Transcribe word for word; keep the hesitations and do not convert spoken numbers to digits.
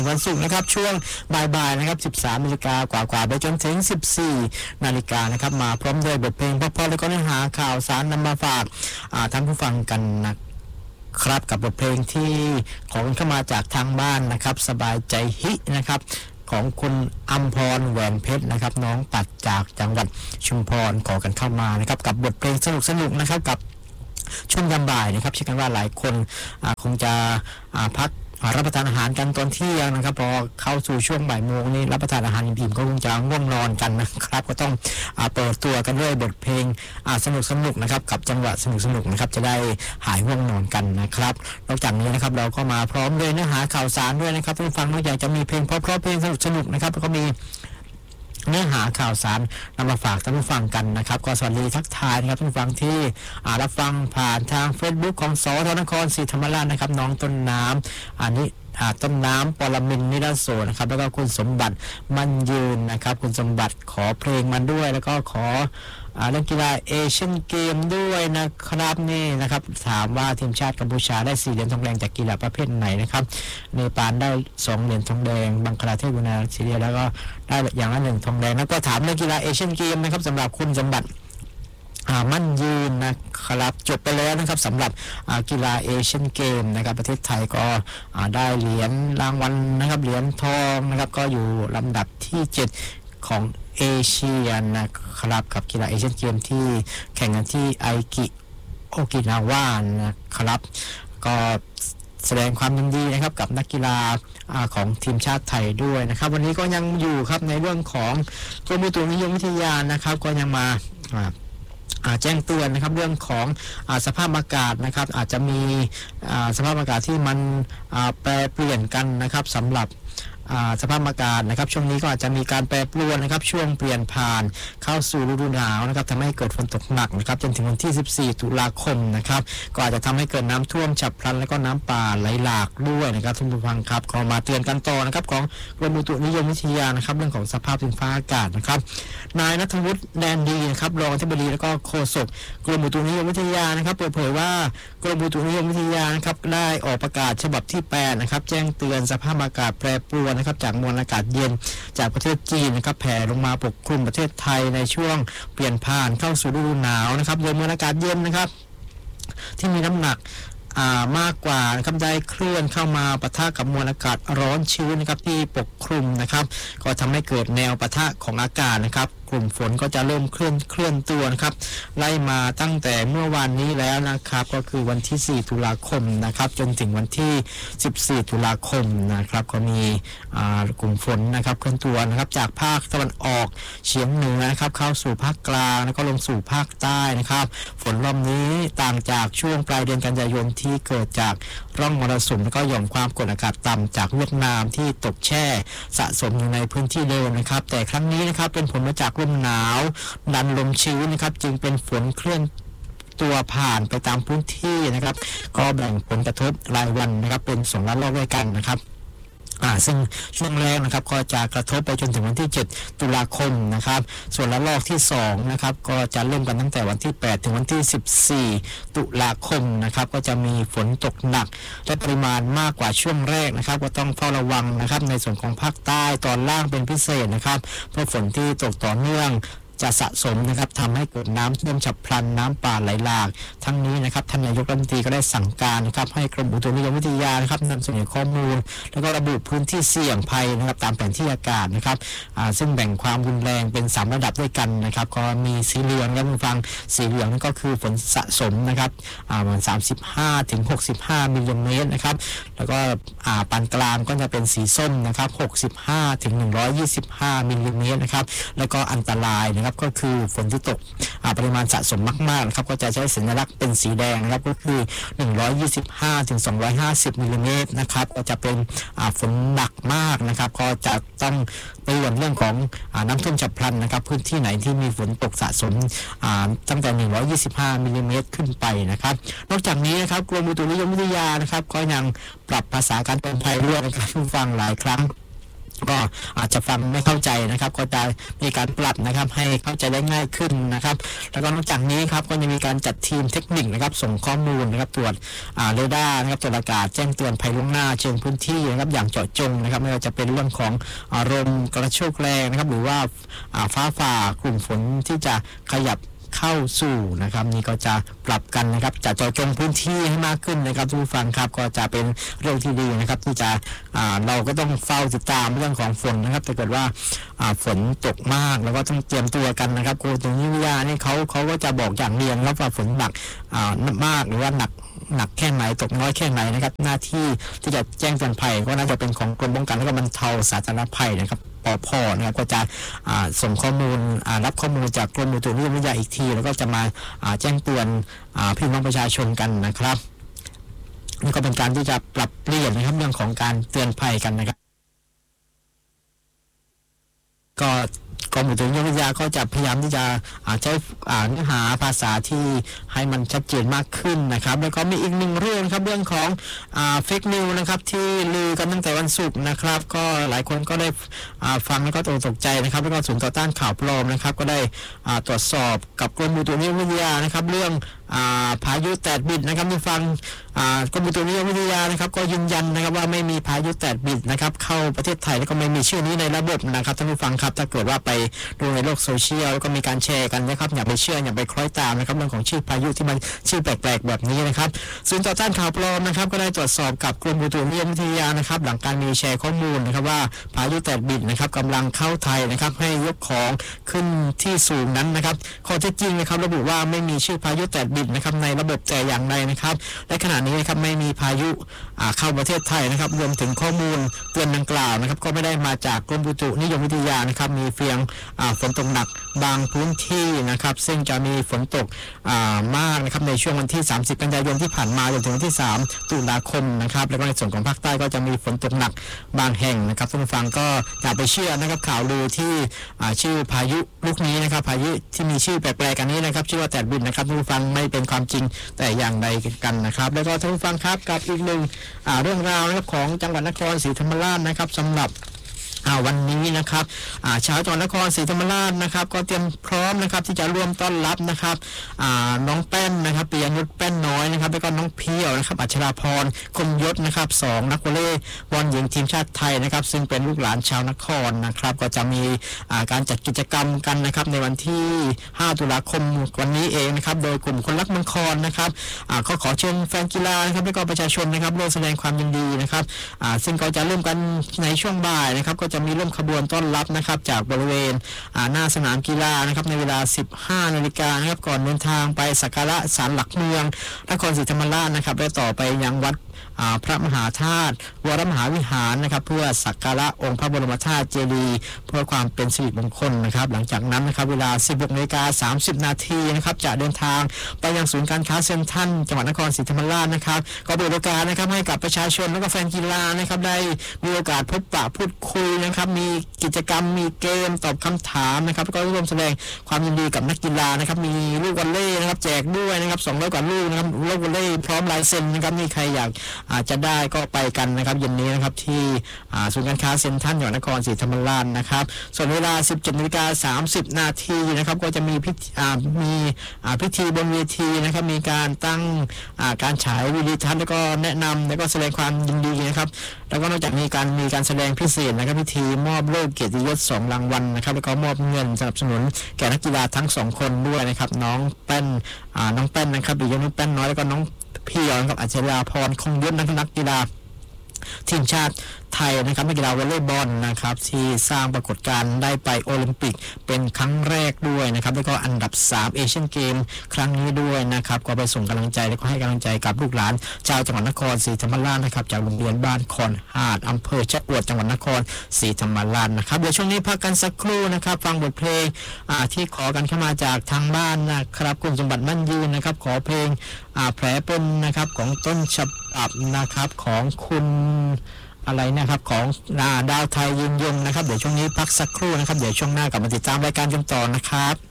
วันศุกร์นะครับช่วงบ่ายๆนะครับสิบสามนาฬิกากว่าๆไปจนถึงสิบสี่นาฬิกานะครับมาพร้อมด้วยบทเพลงเพราะๆแล้วก็เนื้อหาข่าวสารนำมาฝากท่านผู้ฟังกันนะครับกับบทเพลงที่ขอกันเข้ามาจากทางบ้านนะครับสบายใจฮินะครับของคุณอัมพรแหวนเพชรนะครับน้องปัดจากจังหวัดชุมพรขอกันเข้ามานะครับกับบทเพลงสนุกๆนะครับกับช่วงยามบ่ายนะครับเชื่อกันว่าหลายคนคงจะพักรับประทานอาหารกันตอนเที่ยงนะครับพอเข้าสู่ช่วงบ่ายโมงนี้รับประทานอาหารอิ่มๆก็คงจะง่วงนอนกันนะครับก็ต้องเปิดตัวกันด้วยบทเพลงสนุกสนุกนะครับกับจังหวะสนุกสนุกนะครับจะได้หายง่วงนอนกันนะครับนอกจากนี้นะครับเราก็มาพร้อมด้วยเนื้อหาข่าวสารด้วยนะครับท่านผู้ฟังนอกจากจะมีเพลงเพราะๆเพลงสนุกสนุกนะครับก็มีเนื้อหาข่าวสารนำมาฝากท่านผู้ฟังกันนะครับก็สวัสดีทักทายนะครับท่านผู้ฟังที่รับฟังผ่านทาง Facebook ของสทนครศรีธรรมราชนะครับน้องต้นน้ำอันนี้ต้นน้ำปรมินทร์นิรโสนะครับแล้วก็คุณสมบัติมั่นยืนนะครับคุณสมบัติขอเพลงมันด้วยแล้วก็ขอเล่นกีฬาเอเชียนเกมด้วยนะครับนี่นะครับถามว่าทีมชาติกัมพูชาได้สี่เหรียญทองแดงจากกีฬาประเภทไหนนะครับเนปาลได้สองเหรียญทองแดงบังคลาเทศบุนาซีเรียแล้วก็ได้อย่างละหนึ่งทองแดงแล้วก็ถามเรื่องกีฬาเอเชียนเกมนะครับสำหรับคุณสมบัติมั่นยืนนะครับจบไปแล้วนะครับสำหรับกีฬาเอเชียนเกมนะครับประเทศไทยก็ได้เหรียญรางวัลนะครับเหรียญทองนะครับก็อยู่ลำดับที่เจ็ดของเอเชียนะครับกับกีฬาเอเชียนเกมที่แข่งกันที่ไอกิโอกินาวานะครับก็แสดงความยินดีนะครับกับนักกีฬาของทีมชาติไทยด้วยนะครับวันนี้ก็ยังอยู่ครับในเรื่องของกรมอุตุนิยมวิทยานะครับก็ยังมาแจ้งเตือนนะครับเรื่องของอาสภาพอากาศนะครับอาจจะมีสภาพอากาศที่มันแปรเปลี่ยนกันนะครับสำหรับสภาพอากาศนะครับช่วงนี้ก็อาจจะมีการแปรปรวนนะครับช่วงเปลี่ยนผ่านเข้าสู่ฤดูหนาวนะครับทำให้เกิดฝนตกหนักนะครับจนถึงวันที่สิบสี่ตุลาคมนะครับก็อาจจะทำให้เกิดน้ำท่วมฉับพลันและก็น้ำป่าไหลหลากด้วยนะครับท่านผู้ฟังครับขอมาเตือนกันต่อนะครับของกรมอุตุนิยมวิทยานะครับเรื่องของสภาพดินฟ้าอากาศนะครับนายณัฐวุฒิแดนดีนะครับรองอธิบดีและก็โฆษกกรมอุตุนิยมวิทยานะครับเปิดเผยว่ากรมอุตุนิยมวิทยานะครับได้ออกประกาศฉบับที่แปดนะครับแจ้งเตือนสภาพอากาศแปรปรวนนะครับจากมวลอากาศเย็นจากประเทศจีนนะครับแผ่ลงมาปกคลุมประเทศไทยในช่วงเปลี่ยนผ่านเข้าสู่ฤดูหนาวนะครับโดยมวลอากาศเย็นนะครับที่มีน้ำหนักมากกว่านะครับได้เคลื่อนเข้ามาปะทะกับมวลอากาศร้อนชื้นนะครับที่ปกคลุมนะครับก็ทำให้เกิดแนวปะทะของอากาศนะครับกลุ่มฝนก็จะเริ่มเคลื่อนเคลื่อนตัวนะครับไล่มาตั้งแต่เมื่อวานนี้แล้วนะครับก็คือวันที่สี่ตุลาคมนะครับจนถึงวันที่สิบสี่ตุลาคมนะครับก็มีกลุ่มฝนนะครับเคลื่อนตัวนะครับจากภาคตะวันออกเฉียงเหนือนะครับเข้าสู่ภาคกลางแล้วก็ลงสู่ภาคใต้นะครับฝนรอบนี้ต่างจากช่วงปลายเดือนกันยายนที่เกิดจากร่องมรสุมแล้วก็หย่อมความกดอากาศต่ำจากเวียดนามที่ตกแช่สะสมอยู่ในพื้นที่เดิมนะครับแต่ครั้งนี้นะครับเป็นผลมาจากลมหนาวดันลมชื้นนะครับจึงเป็นฝนเคลื่อนตัวผ่านไปตามพื้นที่นะครับก็แบ่งผลกระทบรายวันนะครับเป็นสองระลอกด้วยกันนะครับอ่าซึ่งช่วงแรกนะครับก็จะกระทบไปจนถึงวันที่เจ็ดตุลาคมนะครับส่วนระลอกที่สองนะครับก็จะเริ่มกันตั้งแต่วันที่แปดถึงวันที่สิบสี่ตุลาคมนะครับก็จะมีฝนตกหนักและปริมาณมากกว่าช่วงแรกนะครับก็ต้องเฝ้าระวังนะครับในส่วนของภาคใต้ตอนล่างเป็นพิเศษนะครับเพราะฝนที่ตกต่อเนื่องจะสะสมนะครับทำให้เกิดน้ำท่วมฉับพลันน้ำป่าไหลหลากทั้งนี้นะครับท่านนายกรัฐมนตรีก็ได้สั่งการนะครับให้กรมอุตุนิยมวิทยานะครับนำเสนอข้อมูลแล้วก็ระบุพื้นที่เสี่ยงภัยนะครับตามแผนที่อากาศนะครับซึ่งแบ่งความรุนแรงเป็นสามระดับด้วยกันนะครับก็มีสีเหลืองครับคุณฟังสีเหลืองนั่นก็คือฝนสะสมนะครับประมาณสามสิบห้าถึงหกสิบห้ามิลลิเมตรนะครับแล้วก็ปานกลางก็จะเป็นสีส้มนะครับหกสิบห้าถึงหนึ่งร้อยยี่สิบห้ามิลลิเมตรนะครับแล้วก็อันตรายนะครับก็คือฝนที่ตกปริมาณสะสมมากๆนะครับก็จะใช้สัญลักษณ์เป็นสีแดงนะครับก็คือหนึ่งร้อยยี่สิบห้าถึงสองร้อยห้าสิบมิลลิเมตรนะครับก็จะเป็นฝนหนักมากนะครับก็จะต้องเตือนเรื่องของน้ำท่วมฉับพลันนะครับพื้นที่ไหนที่มีฝนตกสะสมตั้งแต่หนึ่งร้อยยี่สิบห้ามิลลิเมตรขึ้นไปนะครับนอกจากนี้นะครับกรมอุตุนิยมวิทยานะครับก็ยังปรับภาษาการเตือนภัยด้วยนะครับผู้ฟังหลายครั้งก็อาจจะฟังไม่เข้าใจนะครับก็จะมีการปรับนะครับให้เข้าใจได้ง่ายขึ้นนะครับแล้วก็นอกจากนี้ครับก็จะมีการจัดทีมเทคนิคนะครับส่งข้อมูลนะครับตรวจเรดาร์นะครับตรวจอากาศแจ้งเตือนภัยล่วงหน้าเชิงพื้นที่นะครับอย่างเจาะจงนะครับไม่ว่าจะเป็นเรื่องของลมกระโชกแรงนะครับหรือว่าฟ้าฝ่ากลุ่มฝนที่จะขยับเข้าสู่นะครับนี่ก็จะปรับกันนะครับจะเจาะจงพื้นที่ให้มากขึ้นนะครับทุกฟังครับก็จะเป็นเรื่องที่ดีนะครับที่จะเราก็ต้องเฝ้าติดตามเรื่องของฝนนะครับถ้าเกิดว่าฝนตกมากแล้วก็ต้องเตรียมตัวกันนะครับกรมอุตุนิยมวิทยานี่เขาเขาก็จะบอกอย่างเดียวครับว่าฝนหนักมากหรือว่าหนักหนักแค่ไหนตกน้อยแค่ไหนนะครับหน้าที่ที่จะแจ้งเตือนภัยก็น่าจะเป็นของกรมป้องกันและบรรเทาสาธารณภัยนะครับปพนะครับก็จะส่งข้อมูลรับข้อมูลจากกรมอุตุนิยมวิทยาอีกทีแล้วก็จะมาแจ้งเตือนพี่น้องประชาชนกันนะครับนี่ก็เป็นการที่จะปรับเปลี่ยนนะครับเรื่องของการเตือนภัยกันนะครับก็กรมอุตุนิยมวิทยาก็จะพยายามที่จะใช้เนื้อหาภาษาที่ให้มันชัดเจนมากขึ้นนะครับแล้วก็มีอีกหนึ่งเรื่องครับเรื่องของเฟกนิวนะครับที่ลือกันตั้งแต่วันศุกร์นะครับก็หลายคนก็ได้ฟังแล้วก็ตกใจนะครับแล้วก็ศูนย์ต่อต้านข่าวปลอมนะครับก็ได้ตรวจสอบกับกรมอุตุนิยมวิทยานะครับเรื่องพายุแตดบิดนะครับที่ฟังกรมอุตุนิยมวิทยานะครับก็ยืนยันนะครับว่าไม่มีพายุแตดบิดนะครับเข้าประเทศไทยแล้วก็ไม่มีชื่อนี้ในระบบนะครับท่านผู้ฟังครับถ้าเกิดว่าไปดูในโลกโซเชียลแล้วก็มีการแชร์กันนะครับอย่าไปเชื่ออย่าไปคล้อยตามนะครับเรื่องของชื่อพายุที่มันชื่อแปลกๆแบบนี้นะครับศูนย์ต่อต้านข่าวปลอมนะครับก็ได้ตรวจสอบกับกรมอุตุนิยมวิทยานะครับหลังการมีแชร์ข้อมูลนะครับว่าพายุแตดบิดนะครับกำลังเข้าไทยนะครับให้ยกของขึ้นที่สูงนั้นนะครับข้อเท็จจริงนะครับระบุว่าไม่มีชื่อพายุแตดบิดนะครับในระบบแต่อย่างใดนะครับและขณะนี้นะครับไม่มีพายุเข้าประเทศไทยนะครับรวมถึงข้อมูลเตือนดังกล่าวนะครับก็ไม่ได้มาจากกรมอุตุนิยมวิทยานะครับมีเพียงฝนตกหนักบางพื้นที่นะครับซึ่งจะมีฝนตกมากนะครับในช่วงวันที่สามสิบกันยายนที่ผ่านมาจนถึงวันที่สามตุลาคมนะครับแล้วก็ในส่วนของภาคใต้ก็จะมีฝนตกหนักบางแห่งนะครับท่านผู้ฟังก็อย่าไปเชื่อนะครับข่าวลือที่ชื่อพายุลูกนี้นะครับพายุที่มีชื่อแปลกๆกันนี้นะครับชื่อว่าแตดบิดนะครับท่านผู้ฟังไม่เป็นความจริงแต่อย่างใดกันนะครับแล้วก็ท่านผู้ฟังครับกับอีกหนึ่งเรื่องราวนะครับของจังหวัดนครศรีธรรมราชนะครับสำหรับวันนี้นะครับชาวจังหวัดนครศรีธรรมราชนะครับก็เตรียมพร้อมนะครับที่จะร่วมต้อนรับนะครับน้องแป้นนะครับปียนุชแป้นน้อยนะครับแล้วก็น้องเพียวนะครับอัชราพรคมยศนะครับสองนักวอลเลย์บอลหญิงทีมชาติไทยนะครับซึ่งเป็นลูกหลานชาวนครนะครับก็จะมีการจัดกิจกรรมกันนะครับในวันที่ห้าตุลาคมวันนี้เองนะครับโดยกลุ่มคนรักเมืองคอนนะครับก็ขอเชิญแฟนกีฬานะครับและก็ประชาชนนะครับร่วมแสดงความยินดีนะครับซึ่งก็จะเริ่มกันในช่วงบ่ายนะครับก็จะมีร่วมขบวนต้อนรับนะครับจากบริเวณหน้าสนามกีฬานะครับในเวลา สิบห้านาฬิกานะครับก่อนเดินทางไปสักการะศาลหลักเมืองนครศรีธรรมราชนะครับและต่อไปยังวัดพระมหาธาตุวรมหาวิหารนะครับเพื่อสักการะองค์พระบรมธาตุเจดีย์เพื่อความเป็นสิริมงคลนะครับหลังจากนั้นนะครับเวลา สิบหกนาฬิกาสามสิบนาทีนะครับจะเดินทางไปยังศูนย์การค้าเซ็นทรัลจังหวัดนครศรีธรรมราชนะครับก็เปิดโอกาสนะครับให้กับประชาชนและก็แฟนกีฬานะครับได้มีโอกาสพบปะพูดคุยนะครับมีกิจกรรมมีเกมตอบคำถามนะครับก็ร่วมแสดงความยินดีกับนักกีฬานะครับมีลูกวอลเลย์นะครับแจกด้วยนะครับสองร้อยกว่าลูกนะครับลูกวอลเลย์พร้อมลายเซ็นนะครับนี่ใครอยากอาจจะได้ก็ไปกันนะครับเย็นนี้นะครับที่ศูนย์การค้าเซ็นทรัลจังหวัดนครศรีธรรมราชนะครับส่วนเวลา สิบเจ็ดนาฬิกาสามสิบนาทีนะครับก็จะมีพิธีมีพิธีบนเวทีนะครับมีการตั้งการฉายวิดีทัศน์แล้วก็แนะนำแล้วก็แสดงความยินดีนะครับแล้วก็นอกจากมีการมีการแสดงพิเศษนะครับพิธีมอบเลิกเกียรติยศสองรางวัลนะครับแล้วก็มอบเงินสนับสนุนแก่นักกีฬาทั้งสองคนด้วยนะครับน้องแป้นน้องแป้นนะครับปิยนุชแป้นน้อยแล้วก็น้องพี่ยอนกับอัจฉริยาพรคงยศนักกีฬาทีมชาติไทยนะครับนักกีฬาวอลเลย์บอลนะครับที่สร้างปรากฏการณ์ได้ไปโอลิมปิกเป็นครั้งแรกด้วยนะครับแล้วก็อันดับสามเอเชียนเกมครั้งนี้ด้วยนะครับก็ไปส่งกำลังใจและก็ให้กำลังใจกับลูกหลานชาวจังหวัดนครศรีธรรมราชนะครับจากโรงเรียนบ้านคอนหาดอำเภอชะอวดจังหวัดนครศรีธรรมราชนะครับเดี๋ยวช่วงนี้พักกันสักครู่นะครับฟังบทเพลงที่ขอกันเข้ามาจากทางบ้านนะครับคุณสมบัติมั่นยืนนะครับขอเพลงแผลเป็นนะครับของต้นฉบับนะครับของคุณอะไรนะครับของดาวไทยยืนยงนะครับเดี๋ยวช่วงนี้พักสักครู่นะครับเดี๋ยวช่วงหน้ากลับมาติดตามรายการกันต่อนะครับ